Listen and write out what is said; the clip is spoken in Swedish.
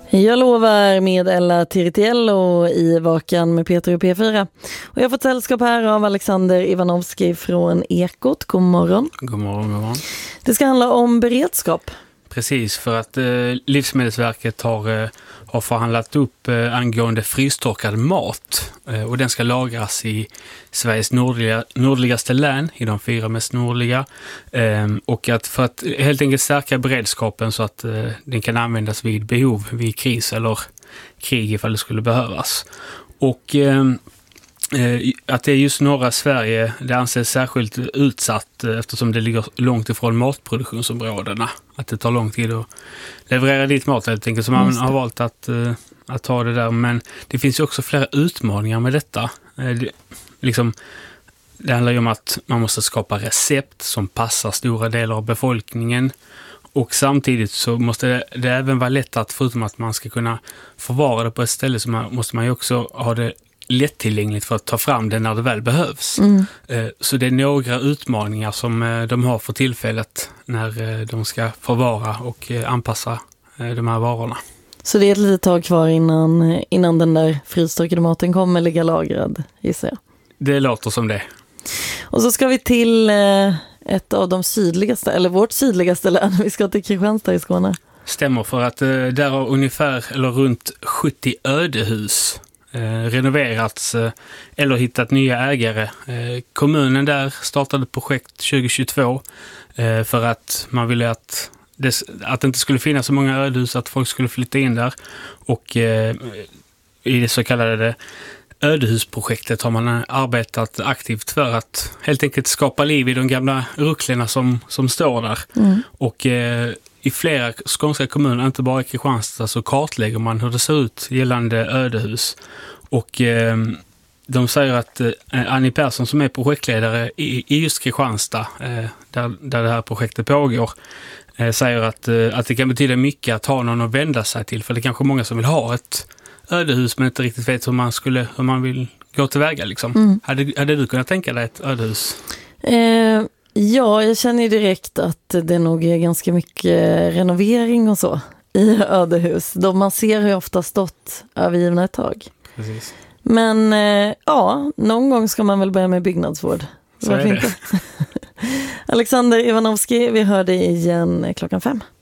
Jag lovar med Ella Tiritiello i Vakan med Peter och P4. Och jag har fått sällskap här av Alexander Ivanovski från Ekot. God morgon. God morgon, god morgon. Det ska handla om beredskap. Precis, för att Livsmedelsverket har förhandlat upp angående frystorkad mat. Och den ska lagras i Sveriges nordligaste län, i de 4 mest nordliga. Och för att helt enkelt stärka beredskapen så att den kan användas vid behov, vid kris eller krig ifall det skulle behövas. Och att det är just norra Sverige, det anses särskilt utsatt eftersom det ligger långt ifrån matproduktionsområdena. Att det tar lång tid att leverera dit mat helt enkelt, så man har valt att ta det där. Men det finns ju också flera utmaningar med detta. Det handlar ju om att man måste skapa recept som passar stora delar av befolkningen. Och samtidigt så måste det även vara lätt att, förutom att man ska kunna förvara det på ett ställe, så måste man ju också ha det lättillgängligt för att ta fram det när det väl behövs. Så det är några utmaningar som de har för tillfället när de ska förvara och anpassa de här varorna. Så det är ett litet tag kvar innan den där frystorkade maten kommer ligga lagrad, gissar jag. Det låter som det. Och så ska vi till ett av de sydligaste, eller vårt sydligaste län. Vi ska till Kristianstad i Skåne. Stämmer, för att där har ungefär eller runt 70 ödehus renoverats eller hittat nya ägare. Kommunen där startade projekt 2022 för att man ville att det inte skulle finnas så många ödehus, att folk skulle flytta in där. Och i det så kallade ödehusprojektet har man arbetat aktivt för att helt enkelt skapa liv i de gamla rucklerna som står där. Och i flera skånska kommuner, inte bara i Kristianstad, så kartlägger man hur det ser ut gällande ödehus. Och de säger att Annie Persson, som är projektledare i just Kristianstad, där det här projektet pågår, säger att det kan betyda mycket att ha någon att vända sig till. För det är kanske många som vill ha ett ödehus men inte riktigt vet hur man vill gå tillväga. Liksom. Hade du kunnat tänka dig ett ödehus? Ja, jag känner ju direkt att det nog är ganska mycket renovering och så i ödehus. Man ser hur jag ofta stått övergivna ett tag. Precis. Men ja, någon gång ska man väl börja med byggnadsvård. Så är det. Alexander Ivanovski, vi hör dig igen 5:00.